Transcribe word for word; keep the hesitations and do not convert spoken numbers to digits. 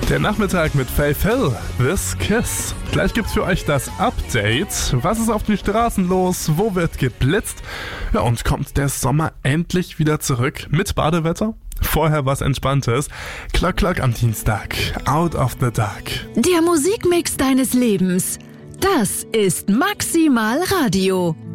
Der Nachmittag mit Faith Hill, This Kiss. Gleich gibt's für euch das Update. Was ist auf den Straßen los? Wo wird geblitzt? Ja, und kommt der Sommer endlich wieder zurück mit Badewetter? Vorher was Entspanntes. Clock Clock am Dienstag. Out of the Dark. Der Musikmix deines Lebens. Das ist Maximal Radio.